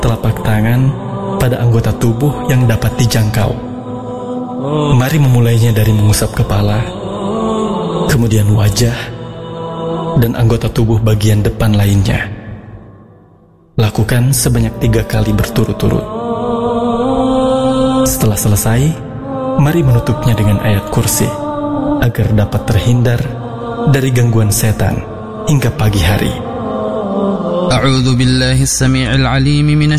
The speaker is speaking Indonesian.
telapak tangan pada anggota tubuh yang dapat dijangkau. Mari memulainya dari mengusap kepala, kemudian wajah, dan anggota tubuh bagian depan lainnya. Lakukan sebanyak 3 kali berturut-turut. Setelah selesai, mari menutupnya dengan ayat kursi, agar dapat terhindar dari gangguan setan hingga pagi hari. A'udzu billahi as-sami'il 'alim minasy